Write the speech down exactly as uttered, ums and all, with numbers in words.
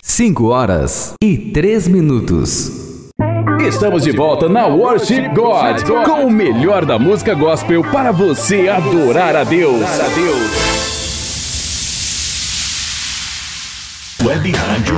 cinco horas e três minutos. Estamos de volta na Worship God, com o melhor da música gospel para você adorar a Deus. Web Rádio